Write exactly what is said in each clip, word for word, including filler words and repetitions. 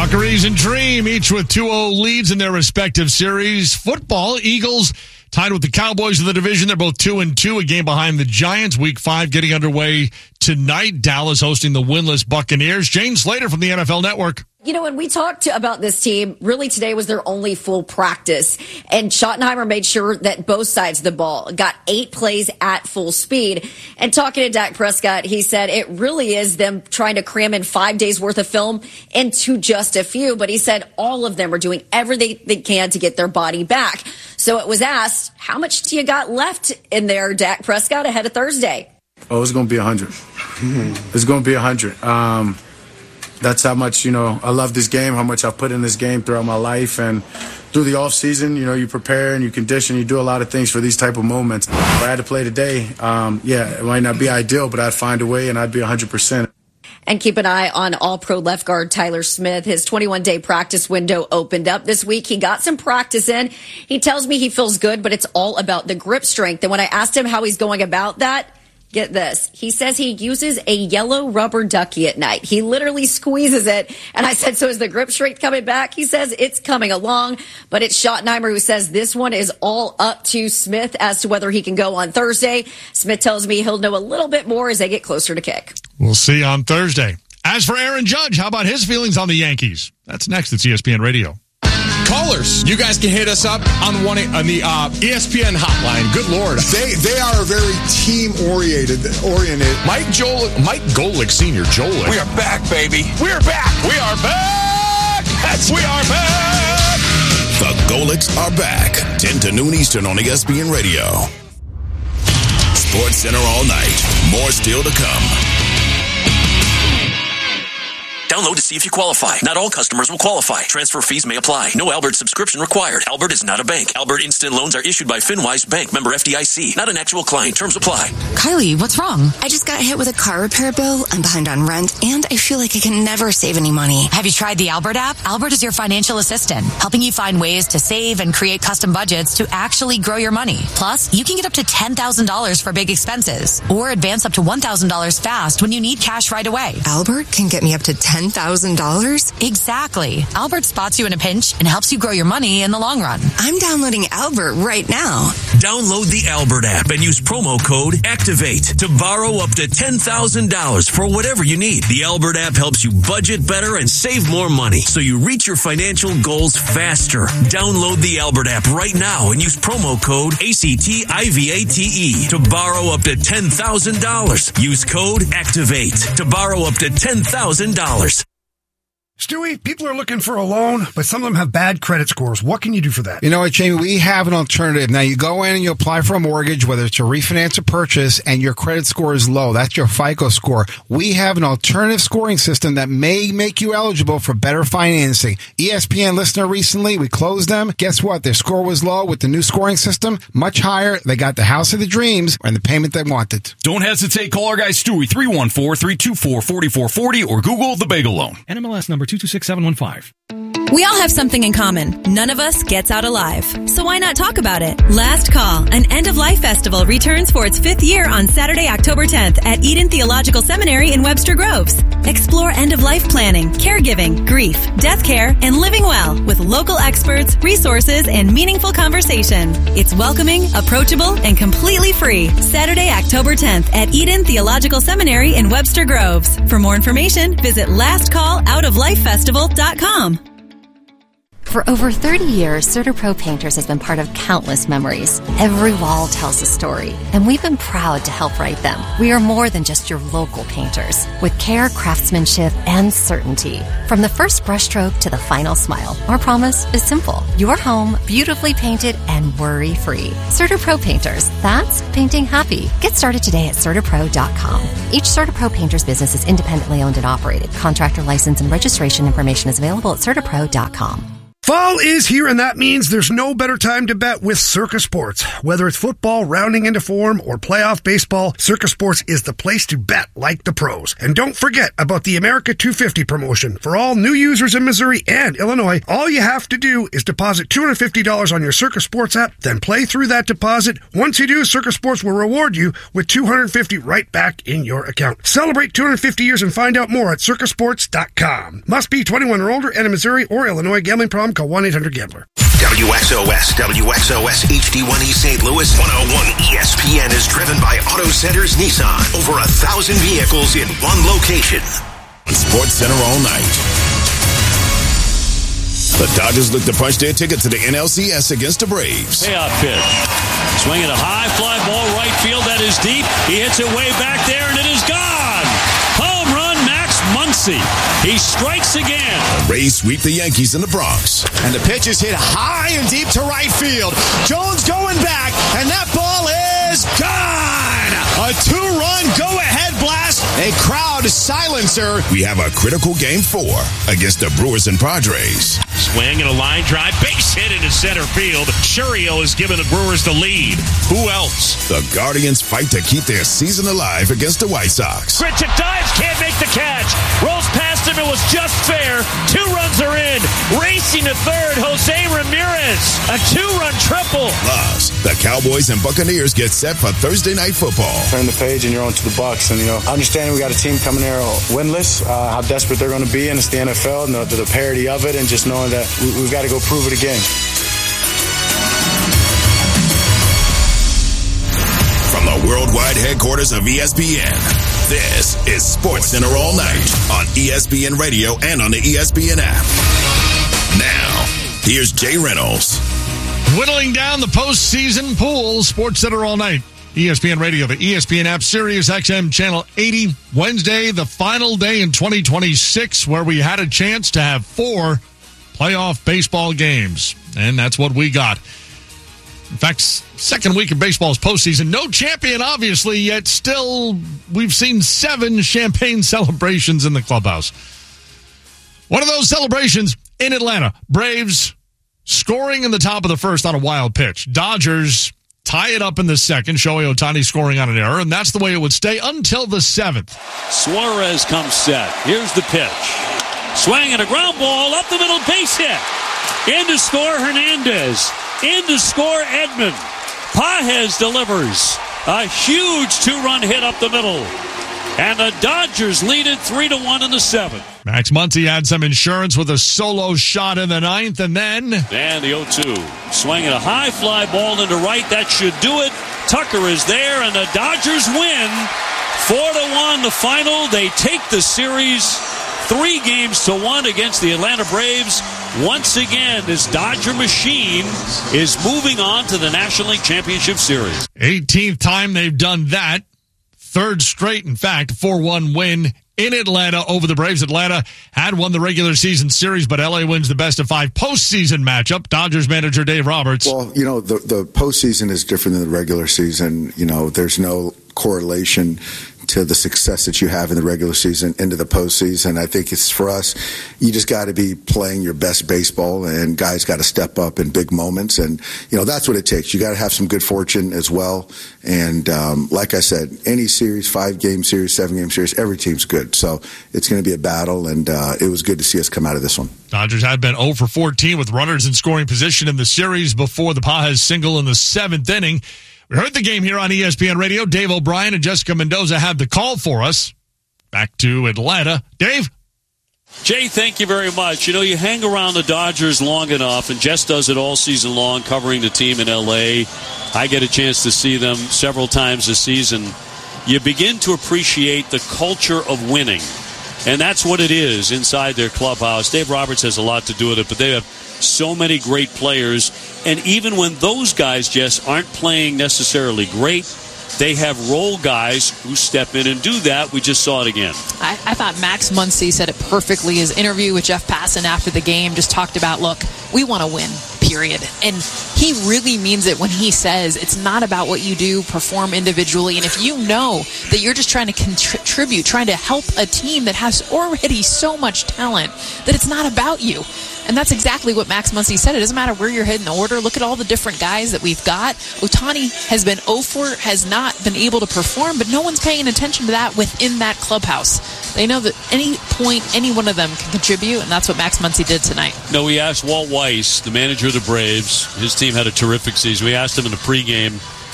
Buccaneers and Dream, each with two oh leads in their respective series. Football, Eagles tied with the Cowboys in the division. They're both two and two, a game behind the Giants. Week five getting underway tonight. Dallas hosting the winless Buccaneers. Jane Slater from the N F L Network. You know, when we talked about this team, really today was their only full practice. And Schottenheimer made sure that both sides of the ball got eight plays at full speed. And talking to Dak Prescott, he said it really is them trying to cram in five days worth of film into just a few. But he said all of them are doing everything they can to get their body back. So it was asked, how much do you got left in there, Dak Prescott, ahead of Thursday? Oh, it's going to be one hundred. It's going to be one hundred. Um, That's how much, you know, I love this game, how much I've put in this game throughout my life. And through the off season, you know, you prepare and you condition, you do a lot of things for these type of moments. If I had to play today, um, yeah, it might not be ideal, but I'd find a way and I'd be one hundred percent. And keep an eye on all-pro left guard Tyler Smith. His twenty-one day practice window opened up this week. He got some practice in. He tells me he feels good, but it's all about the grip strength. And when I asked him how he's going about that, get this. He says he uses a yellow rubber ducky at night. He literally squeezes it. And I said, so is the grip strength coming back? He says it's coming along, but it's Schottenheimer who says this one is all up to Smith as to whether he can go on Thursday. Smith tells me he'll know a little bit more as they get closer to kick. We'll see on Thursday. As for Aaron Judge, how about his feelings on the Yankees? That's next at E S P N Radio. Callers, you guys can hit us up on one on the uh, E S P N hotline. Good Lord, they they are very team oriented. Oriented. Mike Joel, Mike Golick Senior Joel. We are back, baby. We are back. We are back. That's we are back. The Golicks are back. ten to noon Eastern on E S P N Radio. Sports Center all night. More still to come. Download to see if you qualify. Not all customers will qualify. Transfer fees may apply. No Albert subscription required. Albert is not a bank. Albert Instant Loans are issued by FinWise Bank, member F D I C. Not an actual client. Terms apply. Kylie, what's wrong? I just got hit with a car repair bill. I'm behind on rent, and I feel like I can never save any money. Have you tried the Albert app? Albert is your financial assistant, helping you find ways to save and create custom budgets to actually grow your money. Plus, you can get up to ten thousand dollars for big expenses, or advance up to one thousand dollars fast when you need cash right away. Albert can get me up to ten thousand dollars? Exactly. Albert spots you in a pinch and helps you grow your money in the long run. I'm downloading Albert right now. Download the Albert app and use promo code ACTIVATE to borrow up to ten thousand dollars for whatever you need. The Albert app helps you budget better and save more money so you reach your financial goals faster. Download the Albert app right now and use promo code ACTIVATE to borrow up to ten thousand dollars. Use code ACTIVATE to borrow up to ten thousand dollars. Stewie, people are looking for a loan, but some of them have bad credit scores. What can you do for that? You know what, Jamie? We have an alternative. Now, you go in and you apply for a mortgage, whether it's a refinance or purchase, and your credit score is low. That's your FICO score. We have an alternative scoring system that may make you eligible for better financing. E S P N listener recently, we closed them. Guess what? Their score was low. With the new scoring system, much higher. They got the house of the dreams and the payment they wanted. Don't hesitate. Call our guy Stewie, three one four, three two four, four four four zero, or Google the Bagel Loan. N M L S number two two six seven one five. We all have something in common. None of us gets out alive. So why not talk about it? Last Call, an end-of-life festival, returns for its fifth year on Saturday, October tenth at Eden Theological Seminary in Webster Groves. Explore end-of-life planning, caregiving, grief, death care, and living well with local experts, resources, and meaningful conversation. It's welcoming, approachable, and completely free. Saturday, October tenth at Eden Theological Seminary in Webster Groves. For more information, visit last call out of life festival dot com. For over thirty years, CertaPro Painters has been part of countless memories. Every wall tells a story, and we've been proud to help write them. We are more than just your local painters, with care, craftsmanship, and certainty. From the first brushstroke to the final smile, our promise is simple. Your home, beautifully painted and worry-free. CertaPro Painters, that's painting happy. Get started today at Certa Pro dot com. Each CertaPro Painters business is independently owned and operated. Contractor license and registration information is available at Certa Pro dot com. Fall is here, and that means there's no better time to bet with Circa Sports. Whether it's football rounding into form or playoff baseball, Circa Sports is the place to bet like the pros. And don't forget about the America two fifty promotion. For all new users in Missouri and Illinois, all you have to do is deposit two hundred fifty dollars on your Circa Sports app, then play through that deposit. Once you do, Circa Sports will reward you with two hundred fifty dollars right back in your account. Celebrate two hundred fifty years and find out more at circa sports dot com. Must be twenty-one or older and in Missouri or Illinois. Gambling problem? Call one eight hundred gambler. W X O S, W X O S H D one E Saint Louis, one oh one E S P N is driven by Auto Centers Nissan. Over a thousand vehicles in one location. Sports Center all night. The Dodgers look to punch their ticket to the N L C S against the Braves. Payoff pitch. Swinging a high fly ball right field that is deep. He hits it way back there and it is gone. Home run, Max Muncy. He strikes again. The Rays sweep the Yankees in the Bronx. And the pitch is hit high and deep to right field. Jones going back, and that ball is gone. A two-run go-ahead blast. A crowd silencer. We have a critical game four against the Brewers and Padres. Swing and a line drive. Base hit into center field. Churio has given the Brewers the lead. Who else? The Guardians fight to keep their season alive against the White Sox. Grichuk dives, can't make the catch. Rolls past him, it was just fair. Two runs are in. Racing to third, Jose Ramirez. A two-run triple. Plus, the Cowboys and Buccaneers get set for Thursday Night Football. Turn the page and you're on to the Bucs. And, you know, understanding we got a team coming there winless, uh, how desperate they're going to be, and it's the N F L, and the, the parity of it, and just knowing that we, we've got to go prove it again. From the worldwide headquarters of E S P N, this is Sports Center all night on E S P N Radio and on the E S P N app. Now, here's Jay Reynolds. Whittling down the postseason pool, Sports Center all night. E S P N Radio, the E S P N app, Sirius X M Channel eighty. Wednesday, the final day in twenty twenty-six, where we had a chance to have four playoff baseball games. And that's what we got. In fact, second week of baseball's postseason. No champion, obviously, yet still we've seen seven champagne celebrations in the clubhouse. One of those celebrations in Atlanta. Braves scoring in the top of the first on a wild pitch. Dodgers tie it up in the second. Shohei Ohtani scoring on an error, and that's the way it would stay until the seventh. Suarez comes set. Here's the pitch. Swing and a ground ball up the middle, base hit. In to score Hernandez. In to score Edman. Pages delivers a huge two-run hit up the middle. And the Dodgers lead it three to one in the seventh. Max Muncy had some insurance with a solo shot in the ninth, and then... And the oh two. Swinging a high fly ball into right. That should do it. Tucker is there, and the Dodgers win. Four to one, the final. They take the series three games to one against the Atlanta Braves. Once again, this Dodger machine is moving on to the National League Championship Series. eighteenth time they've done that. Third straight, in fact, four one win in Atlanta over the Braves. Atlanta had won the regular season series, but L A wins the best of five postseason matchup. Dodgers manager Dave Roberts. Well, you know, the, the postseason is different than the regular season. You know, there's no correlation to the success that you have in the regular season into the postseason. I think it's for us, you just got to be playing your best baseball, and guys got to step up in big moments. And, you know, that's what it takes. You got to have some good fortune as well. And um, like I said, any series, five-game series, seven-game series, every team's good. So it's going to be a battle, and uh, it was good to see us come out of this one. Dodgers had been oh for fourteen with runners in scoring position in the series before the Pages single in the seventh inning. We heard the game here on E S P N Radio. Dave O'Brien and Jessica Mendoza had the call for us. Back to Atlanta. Dave? Jay, thank you very much. You know, you hang around the Dodgers long enough, and Jess does it all season long, covering the team in L A. I get a chance to see them several times this season. You begin to appreciate the culture of winning, and that's what it is inside their clubhouse. Dave Roberts has a lot to do with it, but they have so many great players. And even when those guys, Jess, aren't playing necessarily great, they have role guys who step in and do that. We just saw it again. I, I thought Max Muncy said it perfectly. His interview with Jeff Passan after the game just talked about, look, we want to win, period. And he really means it when he says it's not about what you do, perform individually. And if you know that you're just trying to contribute, trying to help a team that has already so much talent, that it's not about you. And that's exactly what Max Muncy said. It doesn't matter where you're hitting the order. Look at all the different guys that we've got. Ohtani has been oh for, has not been able to perform, but no one's paying attention to that within that clubhouse. They know that any point, any one of them can contribute, and that's what Max Muncy did tonight. No, we asked Walt Weiss, the manager of the Braves. His team had a terrific season. We asked him in the pregame,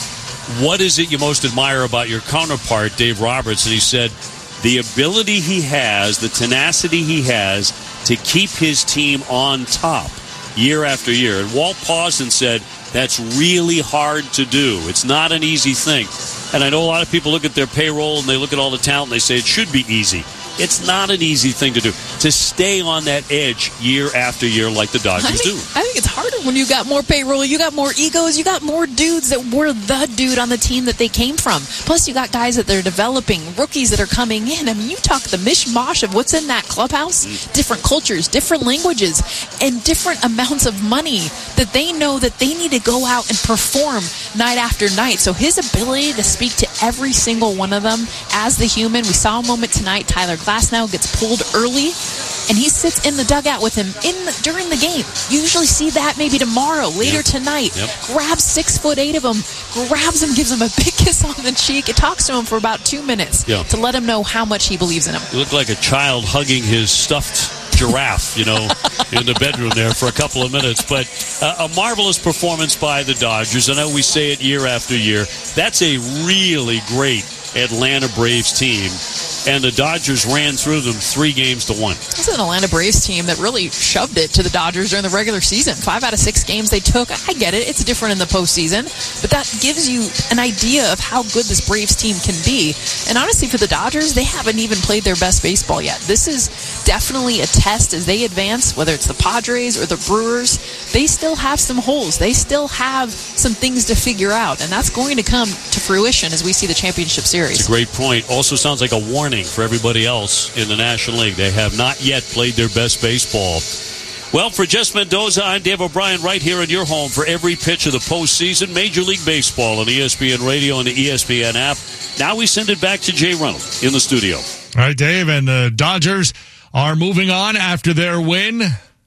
what is it you most admire about your counterpart, Dave Roberts? And he said, the ability he has, the tenacity he has to keep his team on top year after year. And Walt paused and said, that's really hard to do. It's not an easy thing. And I know a lot of people look at their payroll and they look at all the talent and they say it should be easy. It's not an easy thing to do, to stay on that edge year after year like the Dodgers I think, do. I think it's harder when you got more payroll, you got more egos, you got more dudes that were the dude on the team that they came from. Plus, you got guys that they're developing, rookies that are coming in. I mean, you talk the mishmash of what's in that clubhouse, mm. different cultures, different languages, and different amounts of money that they know that they need to go out and perform night after night. So his ability to speak to every single one of them as the human, we saw a moment tonight, Tyler Glasnow gets pulled early, and he sits in the dugout with him in the, during the game. You usually see that maybe tomorrow, later yep. tonight. Yep. Grabs six foot eight of him, grabs him, gives him a big kiss on the cheek. It talks to him for about two minutes yep. to let him know how much he believes in him. You look like a child hugging his stuffed giraffe, you know, in the bedroom there for a couple of minutes. But uh, a marvelous performance by the Dodgers. I know we say it year after year. That's a really great Atlanta Braves team, and the Dodgers ran through them three games to one. This is an Atlanta Braves team that really shoved it to the Dodgers during the regular season. Five out of six games they took. I get it. It's different in the postseason, but that gives you an idea of how good this Braves team can be. And honestly, for the Dodgers, they haven't even played their best baseball yet. This is definitely a test as they advance, whether it's the Padres or the Brewers. They still have some holes. They still have some things to figure out, and that's going to come to fruition as we see the championship series. It's a great point. Also sounds like a warning for everybody else in the National League. They have not yet played their best baseball. Well, for Jess Mendoza, I'm Dave O'Brien right here in your home for every pitch of the postseason. Major League Baseball on E S P N Radio and the E S P N app. Now we send it back to Jay Reynolds in the studio. All right, Dave, and the Dodgers are moving on after their win.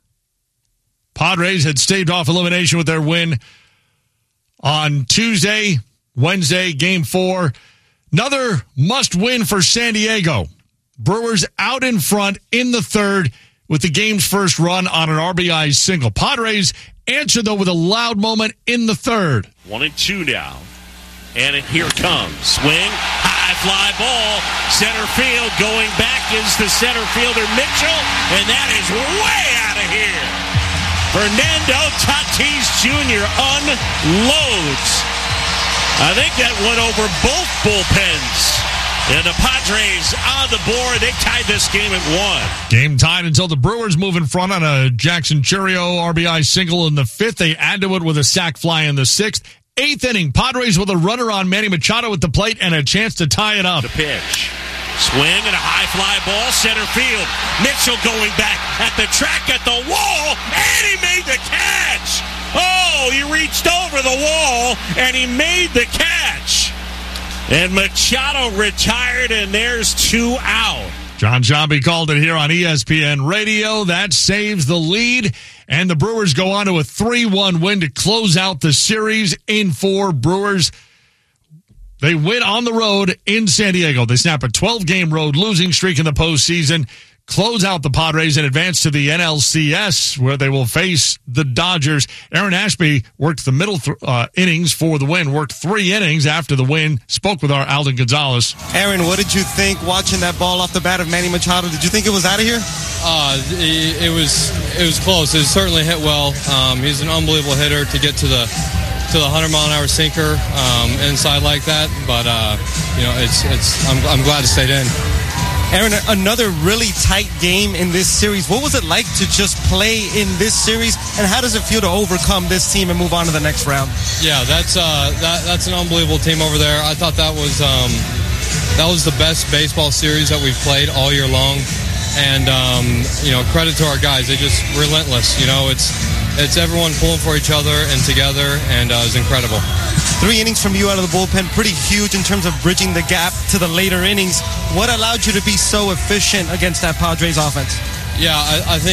Padres had staved off elimination with their win on Tuesday. Wednesday, game four. Another must-win for San Diego. Brewers out in front in the third with the game's first run on an R B I single. Padres answered, though, with a loud moment in the third. One and two now. And it here comes. Swing, high fly ball, center field. Going back is the center fielder, Mitchell, and that is way out of here. Fernando Tatis Junior unloads. I think that went over both bullpens. And the Padres on the board. They tied this game at one. Game tied until the Brewers move in front on a Jackson Chourio R B I single in the fifth. They add to it with a sac fly in the sixth. Eighth inning, Padres with a runner on Manny Machado at the plate and a chance to tie it up. The pitch. Swing and a high fly ball, center field. Mitchell going back at the track at the wall, and he made the catch. Oh, he reached over the wall, and he made the catch. And Machado retired, and there's two out. John Sciambi called it here on E S P N Radio. That saves the lead, and the Brewers go on to a three one win to close out the series in four. Brewers, they win on the road in San Diego. They snap a twelve-game road losing streak in the postseason, close out the Padres, and advance to the N L C S, where they will face the Dodgers. Aaron Ashby worked the middle th- uh, innings for the win, worked three innings after the win, spoke with our Alden Gonzalez. Aaron, what did you think watching that ball off the bat of Manny Machado? Did you think it was out of here? Uh, it, it was it was close. It certainly hit well. Um, he's an unbelievable hitter to get to the to the one hundred mile an hour sinker um, inside like that. But uh, you know, it's it's. I'm, I'm glad it stayed in. Aaron, another really tight game in this series. What was it like to just play in this series, and how does it feel to overcome this team and move on to the next round? Yeah, that's uh, that, that's an unbelievable team over there. I thought that was um, that was the best baseball series that we've played all year long, and um, you know, credit to our guys. They just relentless. You know, it's it's everyone pulling for each other and together, and uh, it was incredible. Three innings from you out of the bullpen, pretty huge in terms of bridging the gap to the later innings. What allowed you to be so efficient against that Padres offense? Yeah, I, I think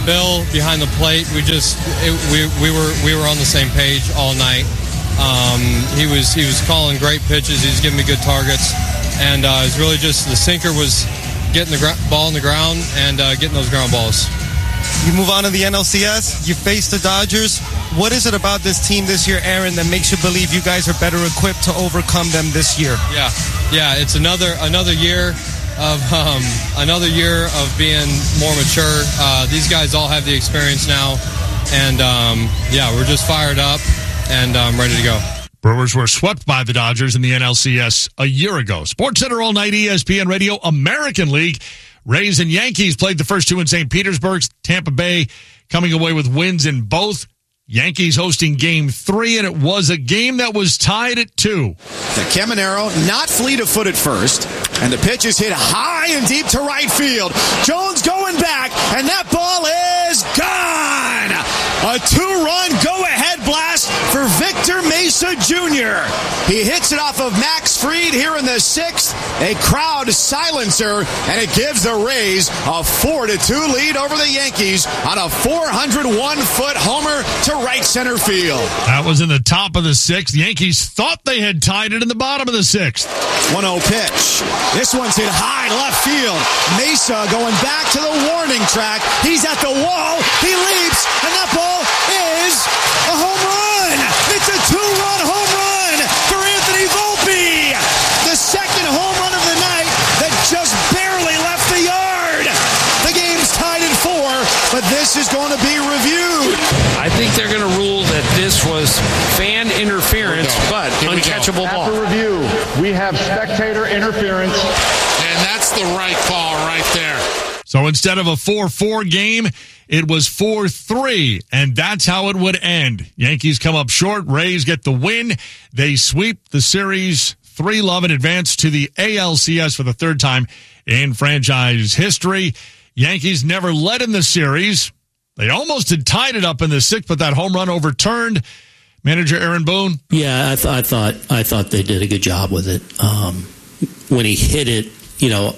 Bill behind the plate, we just it, we we were we were on the same page all night. Um, he was he was calling great pitches. He was giving me good targets, and uh, it was really just the sinker was getting the gr- ball in the ground and uh, getting those ground balls. You move on to the N L C S. You face the Dodgers. What is it about this team this year, Aaron, that makes you believe you guys are better equipped to overcome them this year? Yeah, yeah. It's another another year of um, another year of being more mature. Uh, these guys all have the experience now, and um, yeah, we're just fired up and um, ready to go. Brewers were swept by the Dodgers in the N L C S a year ago. SportsCenter All Night, E S P N Radio, American League. Rays and Yankees played the first two in Saint Petersburg. Tampa Bay coming away with wins in both. Yankees hosting game three, and it was a game that was tied at two. The Caminero not fleet of foot at first, and the pitch is hit high and deep to right field. Jones going back, and that ball is gone! A two-run go-ahead blast for Victor Mesa Junior He hits it off of Max Fried here in the sixth, a crowd silencer, and it gives the Rays a four to two lead over the Yankees on a four hundred one foot homer to right center field. That was in the top of the sixth. The Yankees thought they had tied it in the bottom of the sixth. one oh pitch. This one's hit high left field. Mesa going back to the warning track. He's at the wall. He leaps, and that ball is a home run. It's a two-run home run for Anthony Volpe. The second home run of the night that just barely left the yard. The game's tied at four, but this is going to be reviewed. I think they're going to rule that this was fan interference, but uncatchable ball. After review, we have spectator interference. And that's the right call right there. So instead of a four four game, it was four three, and that's how it would end. Yankees come up short. Rays get the win. They sweep the series three love and advance to the A L C S for the third time in franchise history. Yankees never led in the series. They almost had tied it up in the sixth, but that home run overturned. Manager Aaron Boone. Yeah, I, th- I thought I thought they did a good job with it. Um, when he hit it, you know,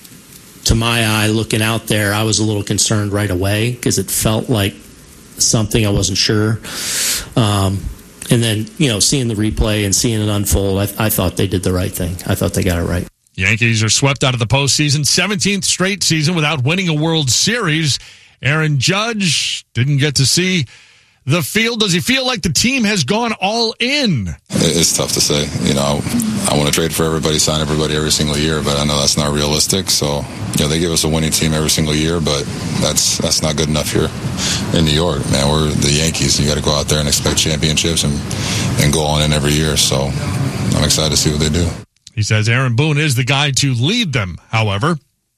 to my eye, looking out there, I was a little concerned right away because it felt like something I wasn't sure. Um, and then, you know, seeing the replay and seeing it unfold, I, I thought they did the right thing. I thought they got it right. Yankees are swept out of the postseason, seventeenth straight season without winning a World Series. Aaron Judge didn't get to see the field. Does he feel like the team has gone all in? It's tough to say. You know, I want to trade for everybody, sign everybody every single year, but I know that's not realistic. So, you know, they give us a winning team every single year, but that's that's not good enough here in New York, man. We're the Yankees. You got to go out there and expect championships and, and go on in every year. So I'm excited to see what they do. He says Aaron Boone is the guy to lead them, however.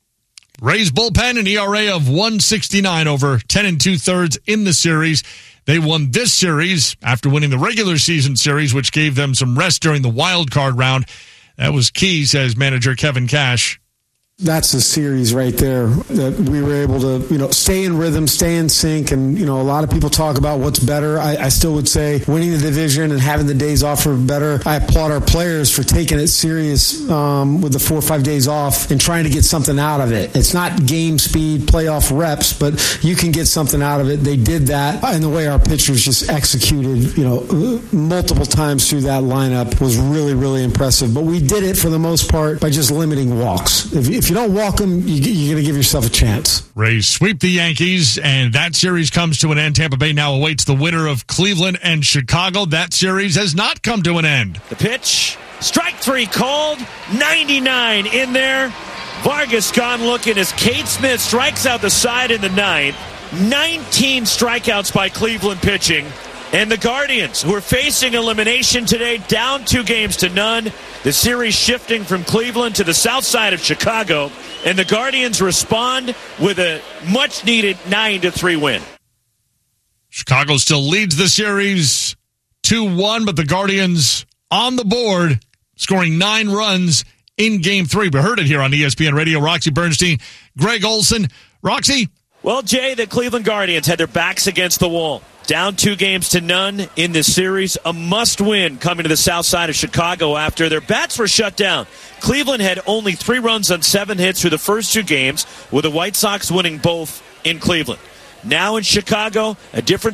Rays bullpen, an E R A of one sixty-nine over ten and two-thirds in the series. They won this series after winning the regular season series, which gave them some rest during the wild card round. That was key, says manager Kevin Cash. That's the series right there that we were able to, you know, stay in rhythm, stay in sync. And, you know, a lot of people talk about what's better. I, I still would say winning the division and having the days off are better. I applaud our players for taking it serious um, with the four or five days off and trying to get something out of it. It's not game speed, playoff reps, but you can get something out of it. They did that. And the way our pitchers just executed, you know, multiple times through that lineup was really, really impressive. But we did it for the most part by just limiting walks. If, if you don't walk them, you, you're going to give yourself a chance. Rays sweep the Yankees, and that series comes to an end. Tampa Bay now awaits the winner of Cleveland and Chicago. That series has not come to an end. The pitch, strike three called, ninety-nine in there. Vargas gone looking as Cade Smith strikes out the side in the ninth. nineteen strikeouts by Cleveland pitching. And the Guardians, who are facing elimination today, down two games to none. The series shifting from Cleveland to the south side of Chicago. And the Guardians respond with a much-needed nine to three win. Chicago still leads the series two one, but the Guardians on the board, scoring nine runs in game three. We heard it here on E S P N Radio. Roxy Bernstein, Greg Olson. Roxy? Well, Jay, the Cleveland Guardians had their backs against the wall. Down two games to none in this series. A must-win coming to the south side of Chicago after their bats were shut down. Cleveland had only three runs on seven hits through the first two games, with the White Sox winning both in Cleveland. Now in Chicago, a different